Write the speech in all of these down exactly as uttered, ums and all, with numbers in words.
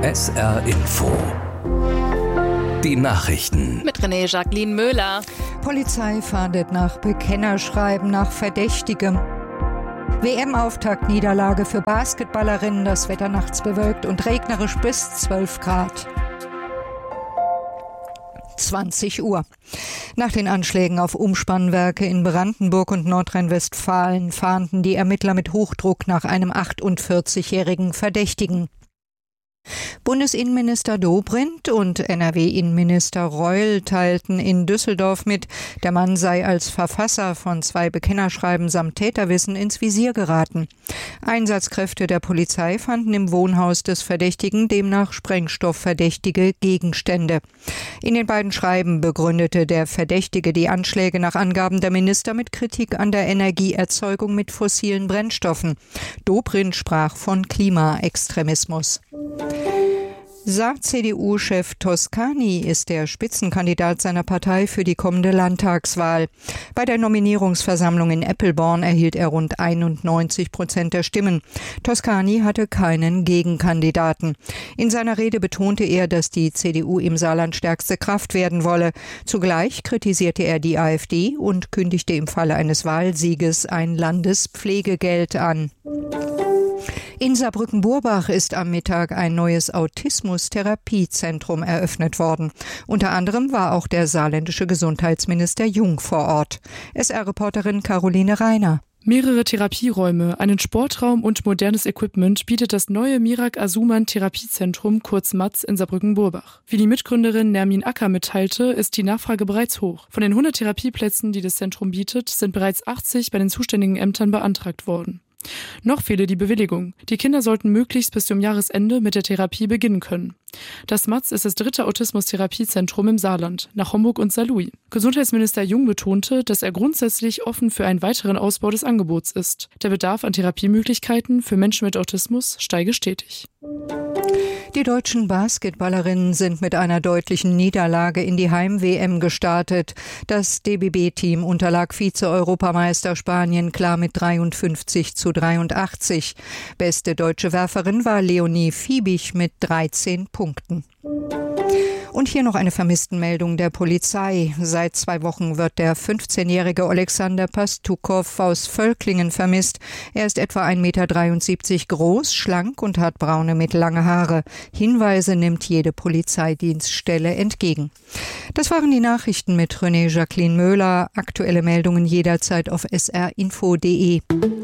S R Info. Die Nachrichten. Mit René Jacqueline Möhler. Polizei fahndet nach Bekennerschreiben nach Verdächtigem. W M-Auftakt-Niederlage für Basketballerinnen, das Wetter nachts bewölkt und regnerisch bis zwölf Grad. zwanzig Uhr. Nach den Anschlägen auf Umspannwerke in Brandenburg und Nordrhein-Westfalen fahnden die Ermittler mit Hochdruck nach einem achtundvierzigjährigen Verdächtigen. Bundesinnenminister Dobrindt und N R W-Innenminister Reul teilten in Düsseldorf mit, der Mann sei als Verfasser von zwei Bekennerschreiben samt Täterwissen ins Visier geraten. Einsatzkräfte der Polizei fanden im Wohnhaus des Verdächtigen demnach sprengstoffverdächtige Gegenstände. In den beiden Schreiben begründete der Verdächtige die Anschläge nach Angaben der Minister mit Kritik an der Energieerzeugung mit fossilen Brennstoffen. Dobrindt sprach von Klimaextremismus. Saar-C D U-Chef Toscani ist der Spitzenkandidat seiner Partei für die kommende Landtagswahl. Bei der Nominierungsversammlung in Eppelborn erhielt er rund einundneunzig Prozent der Stimmen. Toscani hatte keinen Gegenkandidaten. In seiner Rede betonte er, dass die C D U im Saarland stärkste Kraft werden wolle. Zugleich kritisierte er die AfD und kündigte im Falle eines Wahlsieges ein Landespflegegeld an. In Saarbrücken-Burbach ist am Mittag ein neues Autismus-Therapiezentrum eröffnet worden. Unter anderem war auch der saarländische Gesundheitsminister Jung vor Ort. S R-Reporterin Caroline Reiner. Mehrere Therapieräume, einen Sportraum und modernes Equipment bietet das neue Mirak Asuman Therapiezentrum, kurz M A Z, in Saarbrücken-Burbach. Wie die Mitgründerin Nermin Acker mitteilte, ist die Nachfrage bereits hoch. Von den hundert Therapieplätzen, die das Zentrum bietet, sind bereits achtzig bei den zuständigen Ämtern beantragt worden. Noch fehle die Bewilligung. Die Kinder sollten möglichst bis zum Jahresende mit der Therapie beginnen können. Das M A Z ist das dritte Autismus-Therapiezentrum im Saarland, nach Homburg und Saarlouis. Gesundheitsminister Jung betonte, dass er grundsätzlich offen für einen weiteren Ausbau des Angebots ist. Der Bedarf an Therapiemöglichkeiten für Menschen mit Autismus steige stetig. Die deutschen Basketballerinnen sind mit einer deutlichen Niederlage in die Heim-W M gestartet. Das D B B-Team unterlag Vize-Europameister Spanien klar mit dreiundfünfzig zu dreiundachtzig. Beste deutsche Werferin war Leonie Fiebig mit dreizehn Punkten. Und hier noch eine Vermisstenmeldung der Polizei. Seit zwei Wochen wird der fünfzehnjährige Alexander Pastukow aus Völklingen vermisst. Er ist etwa ein Meter dreiundsiebzig groß, schlank und hat braune mittellange Haare. Hinweise nimmt jede Polizeidienststelle entgegen. Das waren die Nachrichten mit René Jacqueline Möhler. Aktuelle Meldungen jederzeit auf s r info punkt d e.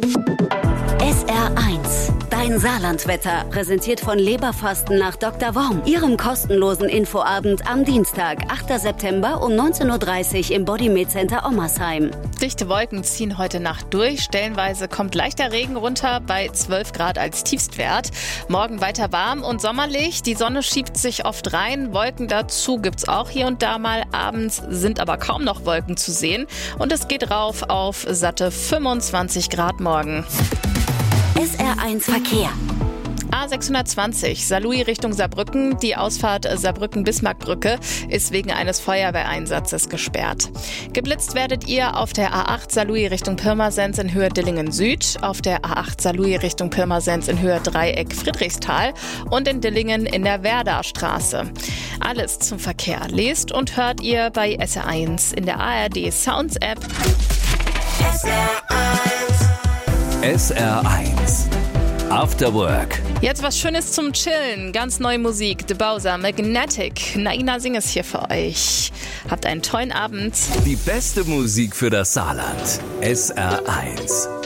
S R eins. Dein Saarlandwetter, präsentiert von Leberfasten nach Doktor Worm. Ihrem kostenlosen Infoabend am Dienstag, achter September um neunzehn Uhr dreißig im Bodymed Center Ommersheim. Dichte Wolken ziehen heute Nacht durch. Stellenweise kommt leichter Regen runter bei zwölf Grad als Tiefstwert. Morgen weiter warm und sommerlich. Die Sonne schiebt sich oft rein. Wolken dazu gibt's auch hier und da mal. Abends sind aber kaum noch Wolken zu sehen. Und es geht rauf auf satte fünfundzwanzig Grad morgen. S R eins Verkehr. A sechshundertzwanzig, Saarlouis Richtung Saarbrücken. Die Ausfahrt Saarbrücken-Bismarckbrücke ist wegen eines Feuerwehreinsatzes gesperrt. Geblitzt werdet ihr auf der A acht Saarlouis Richtung Pirmasens in Höhe Dillingen Süd, auf der A acht Saarlouis Richtung Pirmasens in Höhe Dreieck Friedrichsthal und in Dillingen in der Werderstraße. Alles zum Verkehr lest und hört ihr bei S R eins in der A R D Sounds App. S R eins. S R eins. After Work. Jetzt was Schönes zum Chillen. Ganz neue Musik. The Bowser, Magnetic. Naina singt es hier für euch. Habt einen tollen Abend. Die beste Musik für das Saarland. S R eins.